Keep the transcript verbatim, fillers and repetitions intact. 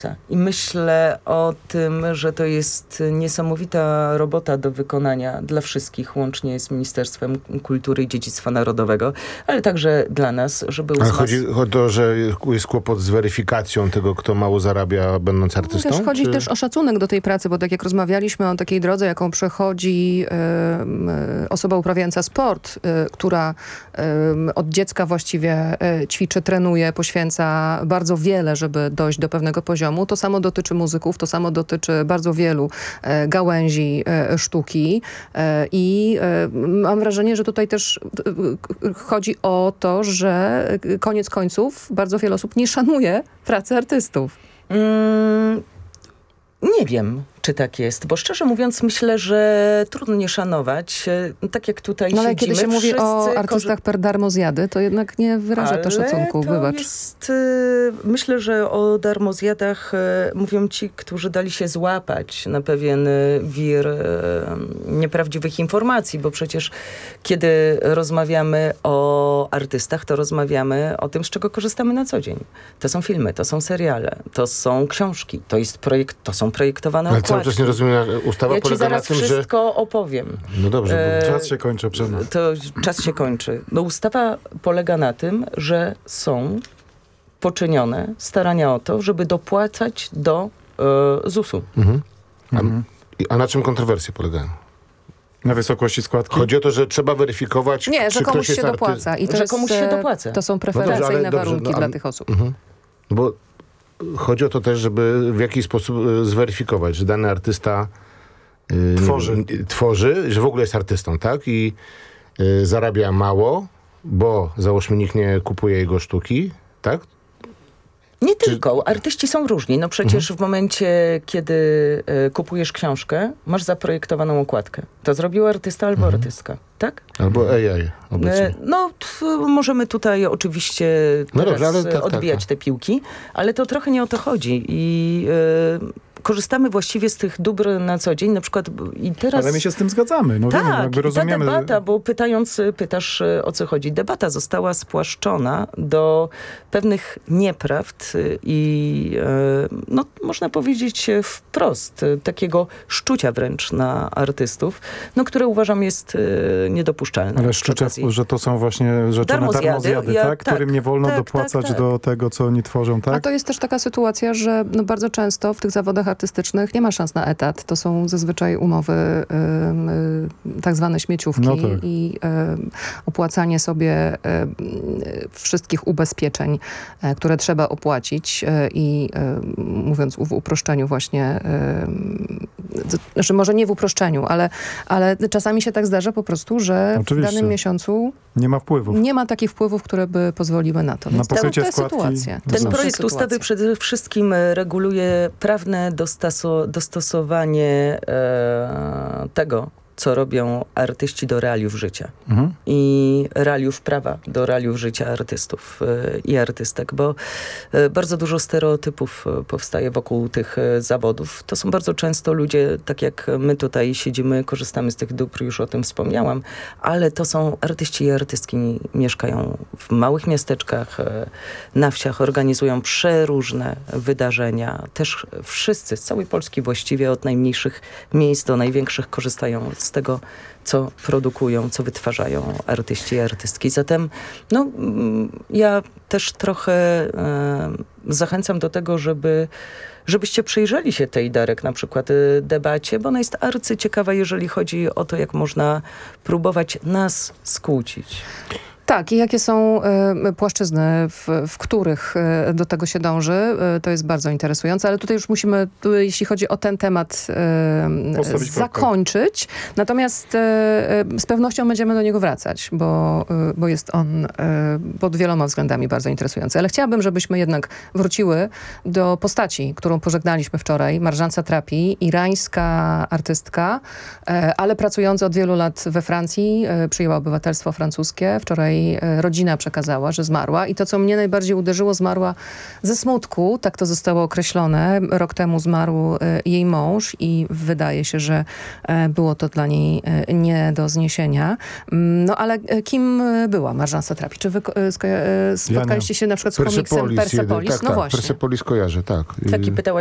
I myślę o tym, że to jest niesamowita robota do wykonania dla wszystkich, łącznie z Ministerstwem Kultury i Dziedzictwa Narodowego, ale także dla nas, żeby Ale uzmysł... chodzi o to, że jest kłopot z weryfikacją tego, kto mało zarabia, będąc artystą? Też chodzi czy... też o szacunek do tej pracy, bo tak jak rozmawialiśmy o takiej drodze, jaką przechodzi y, y, osoba uprawiająca sport, y, która y, od dziecka właściwie y, ćwiczy, trenuje, poświęca bardzo wiele, żeby dojść do pewnego poziomu. To samo dotyczy muzyków, to samo dotyczy bardzo wielu e, gałęzi e, sztuki e, i e, mam wrażenie, że tutaj też e, chodzi o to, że koniec końców bardzo wiele osób nie szanuje pracy artystów. Mm, nie wiem, czy tak jest, bo szczerze mówiąc myślę, że trudno nie szanować. Tak jak tutaj no ale siedzimy, kiedy się mówi o wszyscy artystach korzy- per darmo zjady, to jednak nie wyraża Ale to szacunku, to wybacz. jest, y, myślę, że o darmozjadach y, mówią ci, którzy dali się złapać na pewien y, wir y, nieprawdziwych informacji, bo przecież kiedy rozmawiamy o artystach, to rozmawiamy o tym, z czego korzystamy na co dzień. To są filmy, to są seriale, to są książki, to, jest projekt, to są projektowane Ale okładki. cały czas nie rozumiem, ustawa Ja ci polega na zaraz tym, że... wszystko opowiem. No dobrze, bo... E, Czas się kończy, Przema. To czas się kończy. No ustawa polega na tym, że są poczynione starania o to, żeby dopłacać do e, zusu. Mhm. A, Mhm. a na czym kontrowersje polegają? Na wysokości składki? Chodzi o to, że trzeba weryfikować, Nie, czy że komuś ktoś się jest arty... dopłaca. I to Że jest, komuś się e, dopłaca. To są No dobrze, preferencyjne ale dobrze, warunki no, a- dla tych osób. Mhm. Bo chodzi o to też, żeby w jakiś sposób e, zweryfikować, że dany artysta e, Tworzy. n- tworzy, że w ogóle jest artystą, tak? I e, zarabia mało, bo załóżmy nikt nie kupuje jego sztuki, tak? Nie tylko. Artyści są różni. No przecież Mhm. w momencie, kiedy e, kupujesz książkę, masz zaprojektowaną okładkę. To zrobił artysta albo Mhm. artystka. Tak? Albo A I obecnie. E, No, t, możemy tutaj oczywiście No teraz dobrze, ale tak, odbijać tak, te piłki, ale to trochę nie o to chodzi. I e, korzystamy właściwie z tych dóbr na co dzień. Na przykład i teraz... Ale my się z tym zgadzamy. No wiemy, Tak, jakby i ta rozumiemy. debata, bo pytając, pytasz y, o co chodzi. Debata została spłaszczona do pewnych nieprawd y, i y, no, można powiedzieć y, wprost, y, takiego szczucia wręcz na artystów, no, które uważam jest y, niedopuszczalne. Ale przy szczucie, okazji. że to są właśnie rzeczone Darmozjady. darmozjady, Ja- tak? tak, Którym nie wolno tak, dopłacać tak, tak. do tego, co oni tworzą, A tak? to jest też taka sytuacja, że no bardzo często w tych zawodach artystycznych nie ma szans na etat. To są zazwyczaj umowy ym, y, tak zwane śmieciówki No tak. i ym, opłacanie sobie ym, wszystkich ubezpieczeń, y, które trzeba opłacić y, i y, mówiąc w uproszczeniu właśnie, y, to, znaczy może nie w uproszczeniu, ale, ale czasami się tak zdarza po prostu, że Oczywiście. w danym miesiącu Nie ma wpływów. nie ma takich wpływów, które by pozwoliły na to. Na Więc to, pokrycie to jest składki. sytuacja. To Ten są te projekt sytuacje. ustawy przede wszystkim e, reguluje prawne dostaso- dostosowanie e, tego, co robią artyści do realiów życia. Mhm. I realiów prawa do realiów życia artystów y, i artystek, bo y, bardzo dużo stereotypów y, powstaje wokół tych y, zawodów. To są bardzo często ludzie, tak jak my tutaj siedzimy, korzystamy z tych dóbr, już o tym wspomniałam, ale to są artyści i artystki, mieszkają w małych miasteczkach, y, na wsiach, organizują przeróżne wydarzenia. Też wszyscy z całej Polski właściwie, od najmniejszych miejsc do największych, korzystają z tego, co produkują, co wytwarzają artyści i artystki. Zatem no, mm, ja też trochę e, zachęcam do tego, żeby żebyście przyjrzeli się tej, Darek, na przykład y, debacie, bo ona jest arcyciekawa, jeżeli chodzi o to, jak można próbować nas skłócić. Tak, i jakie są y, płaszczyzny, w, w których y, do tego się dąży, y, to jest bardzo interesujące, ale tutaj już musimy, tu, jeśli chodzi o ten temat, y, Postawić zakończyć. Natomiast y, y, z pewnością będziemy do niego wracać, bo, y, bo jest on y, pod wieloma względami bardzo interesujący. Ale chciałabym, żebyśmy jednak wróciły do postaci, którą pożegnaliśmy wczoraj. Marżan Satrapi, irańska artystka, y, ale pracująca od wielu lat we Francji, y, przyjęła obywatelstwo francuskie. Wczoraj jej e, rodzina przekazała, że zmarła. I to, co mnie najbardziej uderzyło, zmarła ze smutku, tak to zostało określone. Rok temu zmarł e, jej mąż i wydaje się, że e, było to dla niej e, nie do zniesienia. Mm, No ale e, kim e, była Marżan Satrapi? Czy wy e, sko- e, spotkaliście się na przykład z komiksem Persepolis, jeden. Persepolis? Tak, No tak, właśnie. Persepolis kojarzę, tak. Taki Y, pytała